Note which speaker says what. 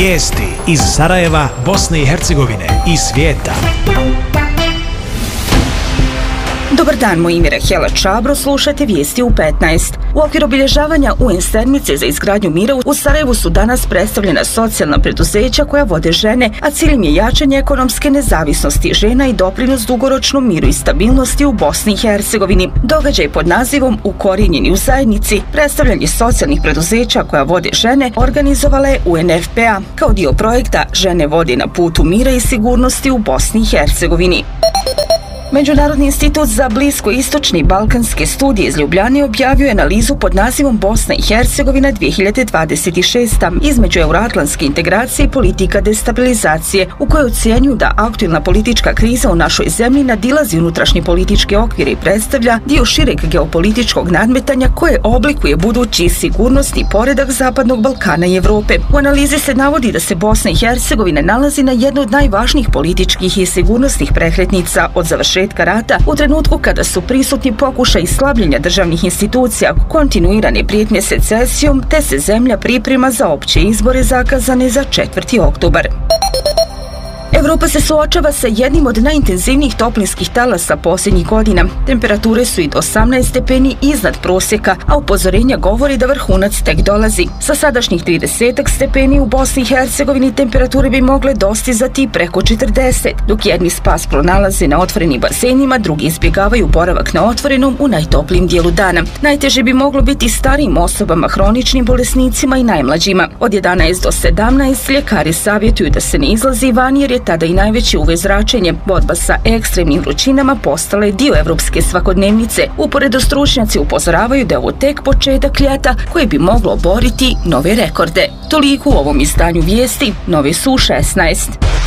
Speaker 1: Vijesti iz Sarajeva, Bosne i Hercegovine i svijeta.
Speaker 2: Dobar dan, moje ime je Rahela Čabro, slušajte vijesti u 15. U okviru obilježavanja UN sedmice za izgradnju mira u Sarajevu su danas predstavljena socijalna preduzeća koja vode žene, a cilj im je jačanje ekonomske nezavisnosti žena i doprinos dugoročnom miru i stabilnosti u Bosni i Hercegovini. Događaj pod nazivom Ukorijenjeni u zajednici, predstavljanje socijalnih preduzeća koja vode žene, organizovala je UNFPA kao dio projekta Žene vode na putu mira i sigurnosti u Bosni i Hercegovini. Međunarodni institut za bliskoistočne i balkanske studije iz Ljubljane objavio je analizu pod nazivom Bosna i Hercegovina 2026. između euroatlantske integracije i politika destabilizacije, u kojoj ocjenjuju da aktualna politička kriza u našoj zemlji nadilazi unutrašnje političke okvire i predstavlja dio šireg geopolitičkog nadmetanja koje oblikuje budući sigurnosni poredak Zapadnog Balkana i Evrope. U analizi se navodi da se Bosna i Hercegovina nalazi na jednoj od najvažnijih političkih i sigurnosnih prekretnica od završetka rata, u trenutku kada su prisutni pokušaj slabljenja državnih institucija, kontinuirane prijetnje secesijom, te se zemlja priprema za opće izbore zakazane za 4. oktobar. Evropa se suočava sa jednim od najintenzivnijih toplinskih talasa posljednjih godina. Temperature su i do 18 stepeni iznad prosjeka, a upozorenja govori da vrhunac tek dolazi. Sa sadašnjih 30 stepeni u Bosni i Hercegovini temperature bi mogle dostizati preko 40, dok jedni spas pronalaze na otvorenim bazenima, drugi izbjegavaju boravak na otvorenom u najtoplijem dijelu dana. Najteže bi moglo biti starijim osobama, hroničnim bolesnicima i najmlađima. Od 11 do 17 ljekari savjetuju da se ne izlazi van jer je tada i najveći UV zračenje. Borba sa ekstremnim vrućinama postala je dio evropske svakodnevnice. Uporedo stručnjaci upozoravaju da je ovo tek početak ljeta koje bi moglo oboriti nove rekorde. Toliko u ovom izdanju vijesti, nove su u 16.